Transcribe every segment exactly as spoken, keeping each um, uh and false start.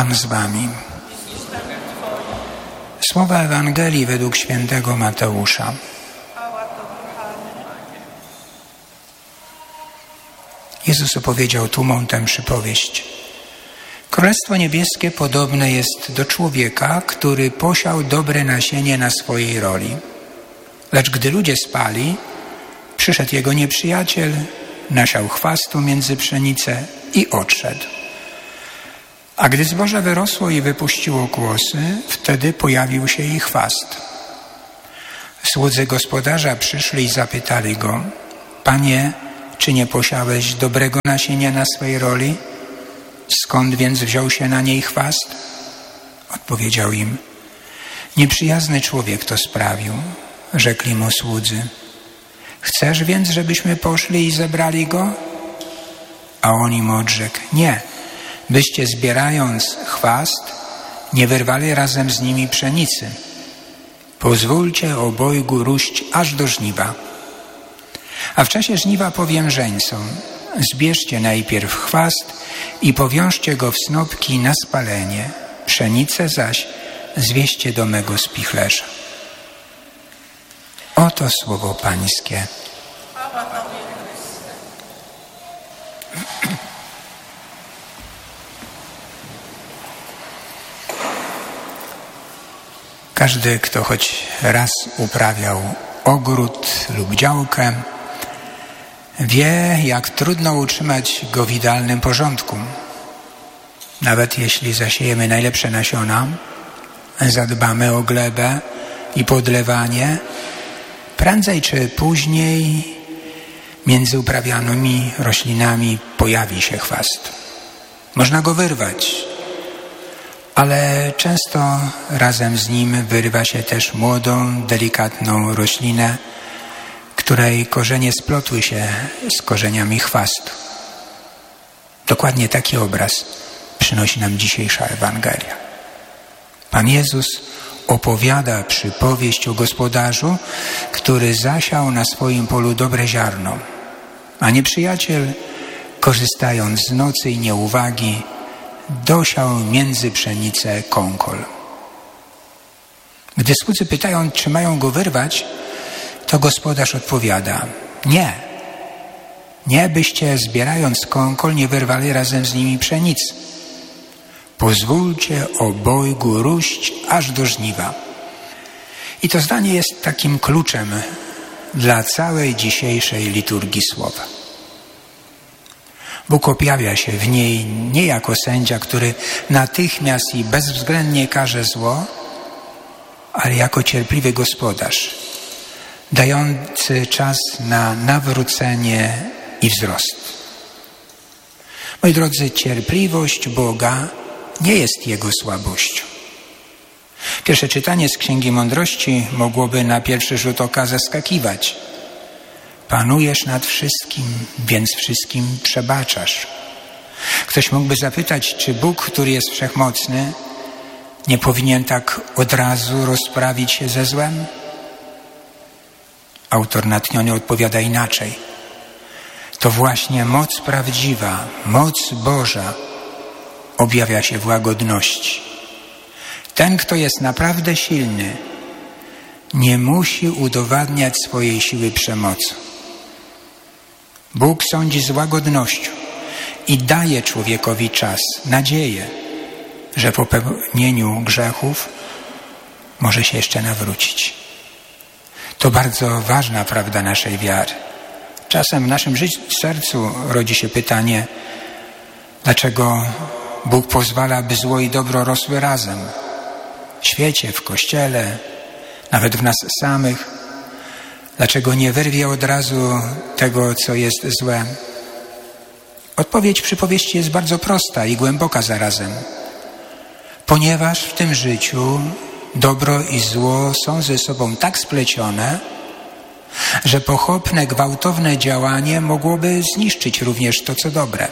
Pan z wami. Słowa Ewangelii według świętego Mateusza. Jezus opowiedział tłumom tę przypowieść. Królestwo niebieskie podobne jest do człowieka, który posiał dobre nasienie na swojej roli. Lecz gdy ludzie spali, przyszedł jego nieprzyjaciel, nasiał chwastu między pszenicę i odszedł. A gdy zboże wyrosło i wypuściło kłosy, wtedy pojawił się i chwast. Słudzy gospodarza przyszli i zapytali go: Panie, czy nie posiałeś dobrego nasienia na swej roli? Skąd więc wziął się na niej chwast? Odpowiedział im: Nieprzyjazny człowiek to sprawił. Rzekli mu słudzy: Chcesz więc, żebyśmy poszli i zebrali go? A on im odrzekł: Nie, byście zbierając chwast nie wyrwali razem z nimi pszenicy. Pozwólcie obojgu róść aż do żniwa. A w czasie żniwa powiem żeńcom: Zbierzcie najpierw chwast i powiążcie go w snopki na spalenie, pszenicę zaś zwieście do mego spichlerza. Oto słowo Pańskie. Każdy, kto choć raz uprawiał ogród lub działkę, wie, jak trudno utrzymać go w idealnym porządku. Nawet jeśli zasiejemy najlepsze nasiona, zadbamy o glebę i podlewanie, prędzej czy później między uprawianymi roślinami pojawi się chwast. Można go wyrwać, ale często razem z nim wyrywa się też młodą, delikatną roślinę, której korzenie splotły się z korzeniami chwastu. Dokładnie taki obraz przynosi nam dzisiejsza Ewangelia. Pan Jezus opowiada przypowieść o gospodarzu, który zasiał na swoim polu dobre ziarno, a nieprzyjaciel, korzystając z nocy i nieuwagi, dosiał między pszenicę kąkol. Gdy słudzy pytają, czy mają go wyrwać, to gospodarz odpowiada: Nie, nie byście zbierając kąkol nie wyrwali razem z nimi pszenicy. Pozwólcie obojgu róść aż do żniwa. I to zdanie jest takim kluczem dla całej dzisiejszej liturgii słowa. Bóg objawia się w niej nie jako sędzia, który natychmiast i bezwzględnie karze zło, ale jako cierpliwy gospodarz, dający czas na nawrócenie i wzrost. Moi drodzy, cierpliwość Boga nie jest Jego słabością. Pierwsze czytanie z Księgi Mądrości mogłoby na pierwszy rzut oka zaskakiwać. Panujesz nad wszystkim, więc wszystkim przebaczasz. Ktoś mógłby zapytać, czy Bóg, który jest wszechmocny, nie powinien tak od razu rozprawić się ze złem? Autor natchniony odpowiada inaczej. To właśnie moc prawdziwa, moc Boża objawia się w łagodności. Ten, kto jest naprawdę silny, nie musi udowadniać swojej siły przemocą. Bóg sądzi z łagodnością i daje człowiekowi czas, nadzieję, że po popełnieniu grzechów może się jeszcze nawrócić. To bardzo ważna prawda naszej wiary. Czasem w naszym życiu, sercu rodzi się pytanie, dlaczego Bóg pozwala, by zło i dobro rosły razem? W świecie, w Kościele, nawet w nas samych. Dlaczego nie wyrwie od razu tego, co jest złe? Odpowiedź przypowieści jest bardzo prosta i głęboka zarazem. Ponieważ w tym życiu dobro i zło są ze sobą tak splecione, że pochopne, gwałtowne działanie mogłoby zniszczyć również to, co dobre.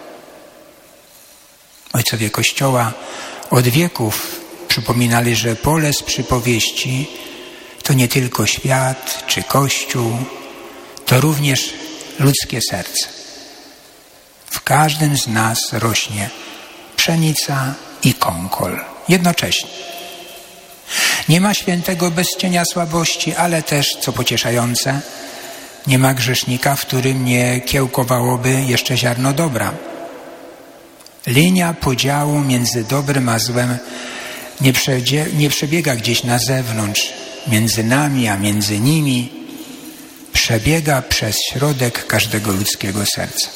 Ojcowie Kościoła od wieków przypominali, że pole z przypowieści to nie tylko świat czy Kościół, to również ludzkie serce. W każdym z nas rośnie pszenica i konkol jednocześnie. Nie ma świętego bez cienia słabości, ale też, co pocieszające, nie ma grzesznika, w którym nie kiełkowałoby jeszcze ziarno dobra. Linia podziału między dobrem a złem nie, przedzie, nie przebiega gdzieś na zewnątrz, między nami a między nimi, przebiega przez środek każdego ludzkiego serca.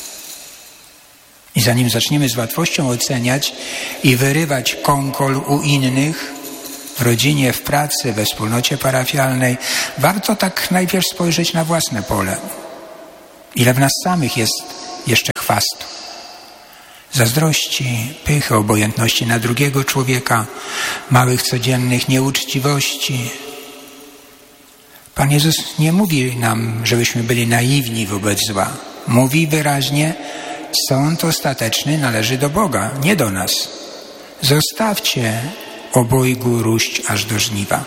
I zanim zaczniemy z łatwością oceniać i wyrywać konkol u innych, w rodzinie, w pracy, we wspólnocie parafialnej, warto tak najpierw spojrzeć na własne pole. Ile w nas samych jest jeszcze chwastu, zazdrości, pychy, obojętności na drugiego człowieka, małych codziennych nieuczciwości. Pan Jezus nie mówi nam, żebyśmy byli naiwni wobec zła. Mówi wyraźnie, sąd ostateczny należy do Boga, nie do nas. Zostawcie obojgu róść aż do żniwa.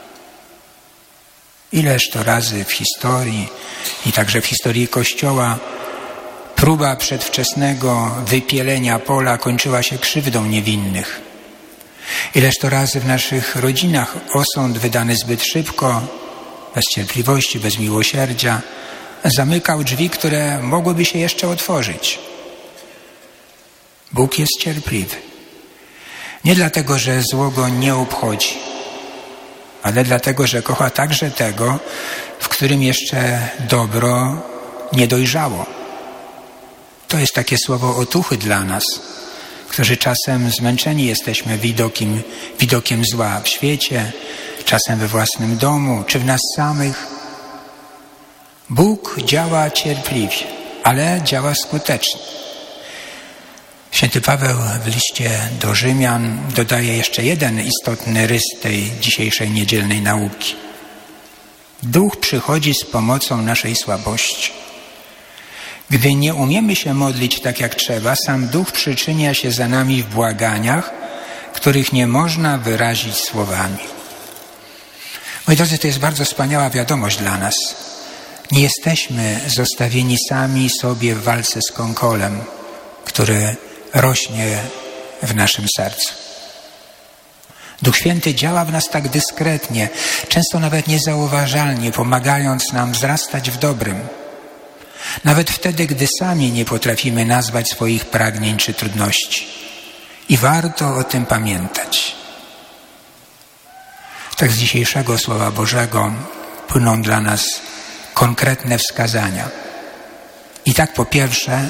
Ileż to razy w historii i także w historii Kościoła próba przedwczesnego wypielenia pola kończyła się krzywdą niewinnych. Ileż to razy w naszych rodzinach osąd wydany zbyt szybko, bez cierpliwości, bez miłosierdzia, zamykał drzwi, które mogłyby się jeszcze otworzyć. Bóg jest cierpliwy. Nie dlatego, że zło go nie obchodzi, ale dlatego, że kocha także tego, w którym jeszcze dobro nie dojrzało. To jest takie słowo otuchy dla nas, którzy czasem zmęczeni jesteśmy widokiem, widokiem zła w świecie, czasem we własnym domu, czy w nas samych. Bóg działa cierpliwie, ale działa skutecznie. Święty Paweł w liście do Rzymian dodaje jeszcze jeden istotny rys tej dzisiejszej niedzielnej nauki. Duch przychodzi z pomocą naszej słabości. Gdy nie umiemy się modlić tak jak trzeba, sam Duch przyczynia się za nami w błaganiach, których nie można wyrazić słowami. Moi drodzy, to jest bardzo wspaniała wiadomość dla nas. Nie jesteśmy zostawieni sami sobie w walce z konkolem, który rośnie w naszym sercu. Duch Święty działa w nas tak dyskretnie, często nawet niezauważalnie, pomagając nam wzrastać w dobrym. Nawet wtedy, gdy sami nie potrafimy nazwać swoich pragnień czy trudności. I warto o tym pamiętać. Tak z dzisiejszego Słowa Bożego płyną dla nas konkretne wskazania. I tak po pierwsze,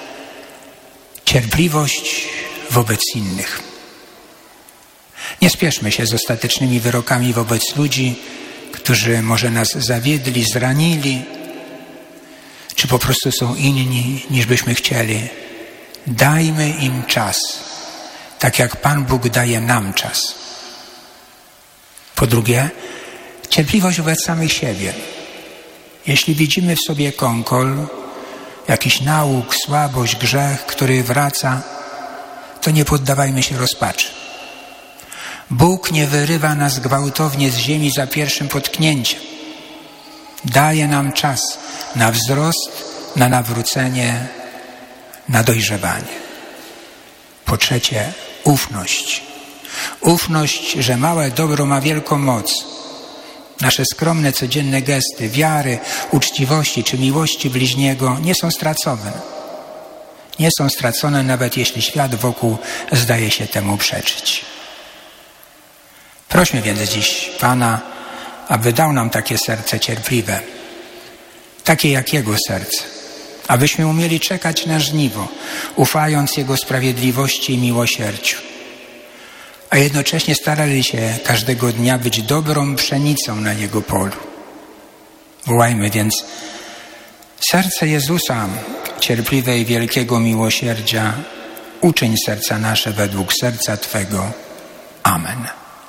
cierpliwość wobec innych. Nie spieszmy się z ostatecznymi wyrokami wobec ludzi, którzy może nas zawiedli, zranili, czy po prostu są inni niż byśmy chcieli. Dajmy im czas, tak jak Pan Bóg daje nam czas. Po drugie, cierpliwość wobec samych siebie. Jeśli widzimy w sobie konkol, jakiś nauk, słabość, grzech, który wraca, to nie poddawajmy się rozpaczy. Bóg nie wyrywa nas gwałtownie z ziemi za pierwszym potknięciem. Daje nam czas na wzrost, na nawrócenie, na dojrzewanie. Po trzecie, ufność. Ufność, że małe dobro ma wielką moc. Nasze skromne, codzienne gesty wiary, uczciwości czy miłości bliźniego nie są stracone. Nie są stracone, nawet jeśli świat wokół zdaje się temu przeczyć. Prośmy więc dziś Pana, aby dał nam takie serce cierpliwe, takie jak Jego serce, abyśmy umieli czekać na żniwo, ufając Jego sprawiedliwości i miłosierdziu, a jednocześnie starali się każdego dnia być dobrą pszenicą na Jego polu. Wołajmy więc: serce Jezusa, cierpliwe i wielkiego miłosierdzia, uczyń serca nasze według serca Twego. Amen.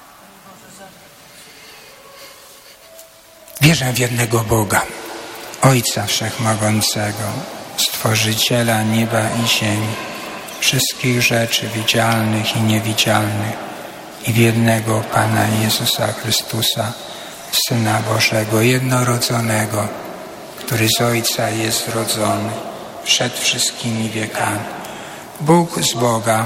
Wierzę w jednego Boga, Ojca Wszechmogącego, Stworzyciela nieba i ziemi, wszystkich rzeczy widzialnych i niewidzialnych, i w jednego Pana Jezusa Chrystusa, Syna Bożego, jednorodzonego, który z Ojca jest zrodzony przed wszystkimi wiekami. Bóg z Boga,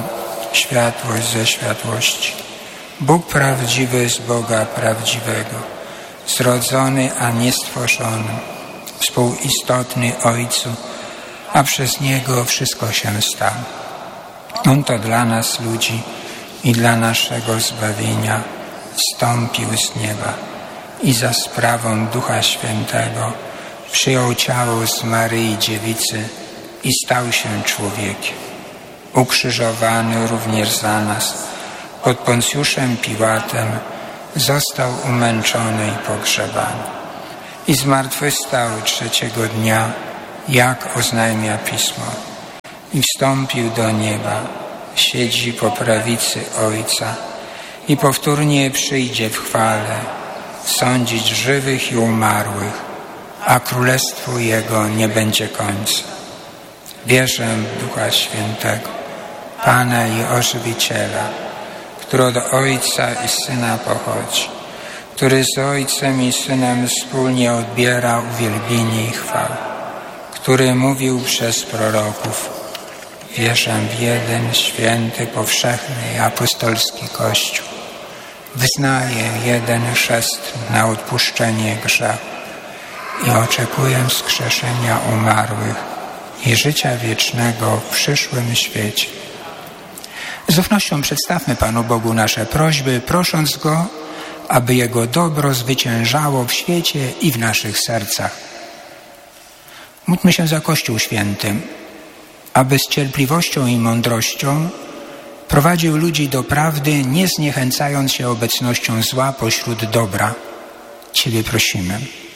światłość ze światłości, Bóg prawdziwy z Boga prawdziwego, zrodzony, a nie stworzony, współistotny Ojcu, a przez Niego wszystko się stało. On to dla nas, ludzi, i dla naszego zbawienia zstąpił z nieba i za sprawą Ducha Świętego przyjął ciało z Maryi Dziewicy i stał się człowiekiem. Ukrzyżowany również za nas pod Poncjuszem Piłatem został umęczony i pogrzebany i zmartwychwstał trzeciego dnia, jak oznajmia Pismo, i wstąpił do nieba, siedzi po prawicy Ojca i powtórnie przyjdzie w chwale sądzić żywych i umarłych, a królestwu Jego nie będzie końca. Wierzę w Ducha Świętego, Pana i Ożywiciela, który od Ojca i Syna pochodzi, który z Ojcem i Synem wspólnie odbiera uwielbienie i chwałę, który mówił przez proroków: wierzę w jeden święty, powszechny i apostolski Kościół. Wyznaję jeden chrzest na odpuszczenie grzechu i oczekuję wskrzeszenia umarłych i życia wiecznego w przyszłym świecie. Z ufnością przedstawmy Panu Bogu nasze prośby, prosząc Go, aby Jego dobro zwyciężało w świecie i w naszych sercach. Módlmy się za Kościół Święty, aby z cierpliwością i mądrością prowadził ludzi do prawdy, nie zniechęcając się obecnością zła pośród dobra. Ciebie prosimy.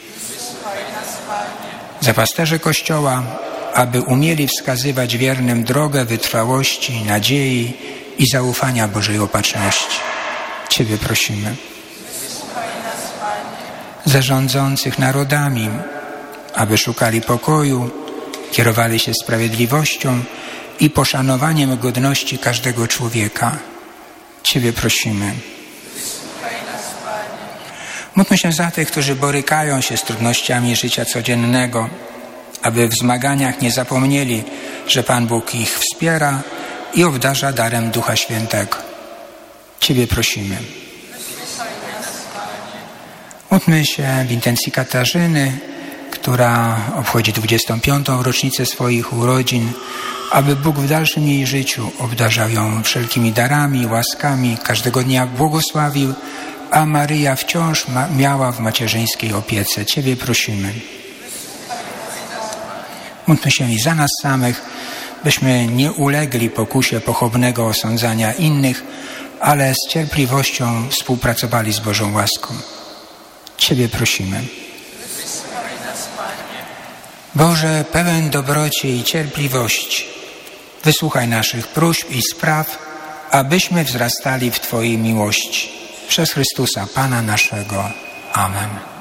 Za pasterzy Kościoła, aby umieli wskazywać wiernym drogę wytrwałości, nadziei i zaufania Bożej opatrzności. Ciebie prosimy. Za rządzących narodami, aby szukali pokoju, kierowali się sprawiedliwością i poszanowaniem godności każdego człowieka. Ciebie prosimy. Módlmy się za tych, którzy borykają się z trudnościami życia codziennego, aby w zmaganiach nie zapomnieli, że Pan Bóg ich wspiera i obdarza darem Ducha Świętego. Ciebie prosimy. Módlmy się w intencji Katarzyny, która obchodzi dwudziestą piątą rocznicę swoich urodzin, aby Bóg w dalszym jej życiu obdarzał ją wszelkimi darami, łaskami, każdego dnia błogosławił, a Maryja wciąż ma, miała w macierzyńskiej opiece. Ciebie prosimy. Módlmy się i za nas samych, byśmy nie ulegli pokusie pochopnego osądzania innych, ale z cierpliwością współpracowali z Bożą łaską. Ciebie prosimy. Boże, pełen dobroci i cierpliwości, wysłuchaj naszych próśb i spraw, abyśmy wzrastali w Twojej miłości. Przez Chrystusa, Pana naszego. Amen.